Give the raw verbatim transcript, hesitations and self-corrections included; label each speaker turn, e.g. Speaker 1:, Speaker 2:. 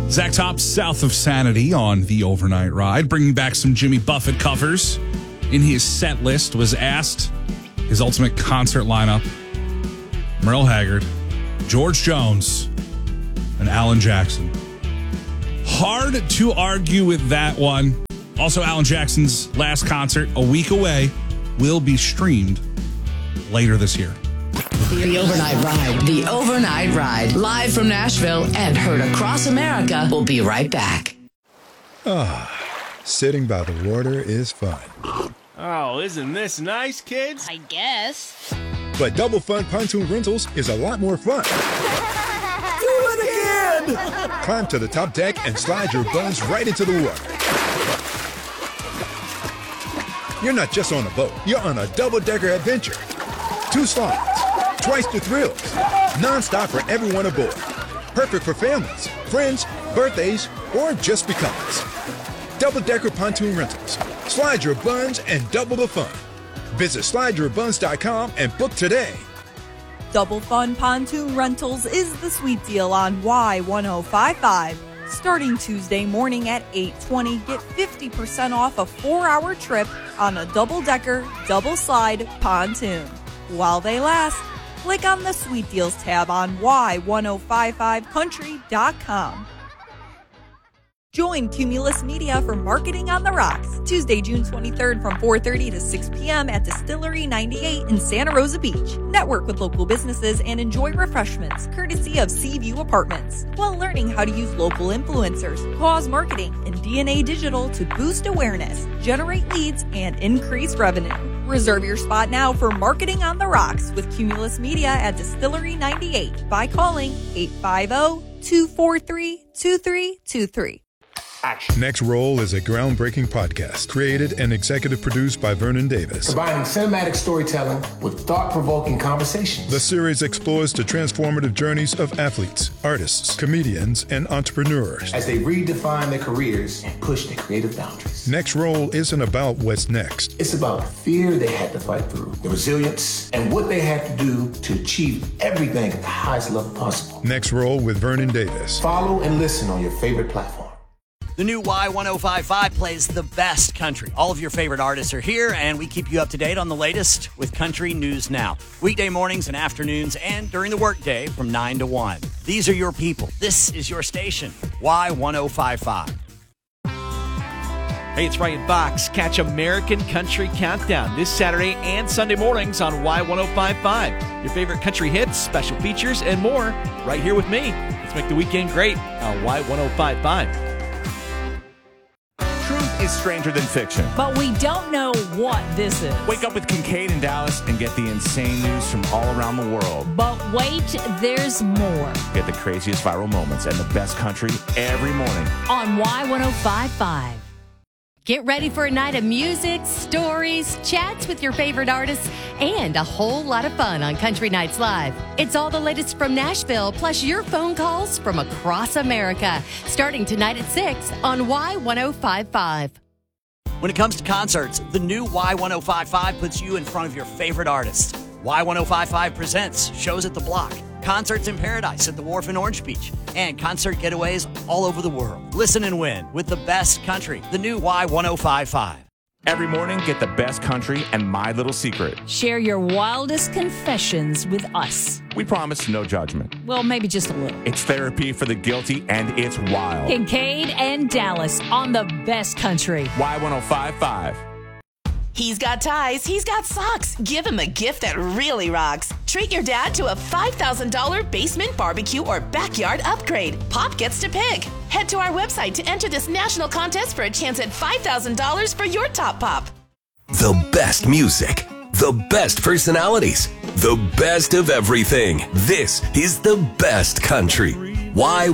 Speaker 1: Zach Top, South of Sanity on the Overnight Ride, bringing back some Jimmy Buffett covers. In his set list was asked his ultimate concert lineup: Merle Haggard, George Jones, and Alan Jackson. Hard to argue with that one. Also, Alan Jackson's last concert, a week away, will be streamed later this year.
Speaker 2: The Overnight Ride. The Overnight Ride. Live from Nashville and heard across America. We'll be right back.
Speaker 3: Ah, sitting by the water is fun.
Speaker 4: Oh, isn't this nice, kids?
Speaker 5: I guess.
Speaker 3: But Double Fun Pontoon Rentals is a lot more fun.
Speaker 6: Do it again!
Speaker 3: Climb to the top deck and slide your buns right into the water. You're not just on a boat. You're on a double-decker adventure. Two slides, twice the thrills, non-stop for everyone aboard. Perfect for families, friends, birthdays, or just because. Double-decker pontoon rentals. Slide your buns and double the fun. Visit slide your buns dot com and book today.
Speaker 7: Double Fun Pontoon Rentals is the sweet deal on Y ten fifty-five. Starting Tuesday morning at eight twenty, get fifty percent off a four-hour trip on a double-decker, double-slide pontoon. While they last, click on the Sweet Deals tab on Y ten fifty-five country dot com. Join Cumulus Media for Marketing on the Rocks, Tuesday, June twenty-third from four thirty to six p.m. at Distillery ninety-eight in Santa Rosa Beach. Network with local businesses and enjoy refreshments courtesy of Seaview Apartments, while learning how to use local influencers, cause marketing, and D N A Digital to boost awareness, generate leads, and increase revenue. Reserve your spot now for Marketing on the Rocks with Cumulus Media at Distillery ninety-eight by calling eight five zero, two four three, two three two three.
Speaker 3: Action. Next Roll is a groundbreaking podcast created and executive produced by Vernon Davis.
Speaker 8: Combining cinematic storytelling with thought-provoking conversations.
Speaker 3: The series explores the transformative journeys of athletes, artists, comedians, and entrepreneurs
Speaker 8: as they redefine their careers and push their creative boundaries.
Speaker 3: Next Roll isn't about what's next.
Speaker 8: It's about the fear they had to fight through, the resilience, and what they had to do to achieve everything at the highest level possible.
Speaker 3: Next Roll with Vernon Davis.
Speaker 8: Follow and listen on your favorite platform.
Speaker 9: The new Y ten fifty-five plays the best country. All of your favorite artists are here, and we keep you up to date on the latest with Country News Now. Weekday mornings and afternoons and during the workday from nine to one. These are your people. This is your station, Y ten fifty-five.
Speaker 4: Hey, it's Ryan Box. Catch American Country Countdown this Saturday and Sunday mornings on Y ten fifty-five. Your favorite country hits, special features, and more right here with me. Let's make the weekend great on Y ten fifty-five.
Speaker 10: Truth is stranger than fiction.
Speaker 11: But we don't know what this is.
Speaker 10: Wake up with Kincaid and Dallas and get the insane news from all around the world.
Speaker 11: But wait, there's more.
Speaker 10: Get the craziest viral moments and the best country every morning
Speaker 11: on Y ten fifty-five.
Speaker 12: Get ready for a night of music, stories, chats with your favorite artists, and a whole lot of fun on Country Nights Live. It's all the latest from Nashville, plus your phone calls from across America, starting tonight at six on Y ten fifty-five.
Speaker 9: When it comes to concerts, the new Y ten fifty-five puts you in front of your favorite artists. Y ten fifty-five presents shows at the Block, concerts in Paradise at the Wharf in Orange Beach, and concert getaways all over the world. Listen and win with the best country, the new Y ten fifty-five.
Speaker 10: Every morning, get the best country and My Little Secret.
Speaker 11: Share your wildest confessions with us.
Speaker 10: We promise no judgment.
Speaker 11: Well, maybe just a little.
Speaker 10: It's therapy for the guilty, and it's wild.
Speaker 11: Kincaid and Dallas on the best country.
Speaker 10: Y ten fifty-five.
Speaker 13: He's got ties, he's got socks. Give him a gift that really rocks. Treat your dad to a five thousand dollars basement barbecue or backyard upgrade. Pop gets to pick. Head to our website to enter this national contest for a chance at five thousand dollars for your top pop.
Speaker 14: The best music, the best personalities, the best of everything. This is the best country. Y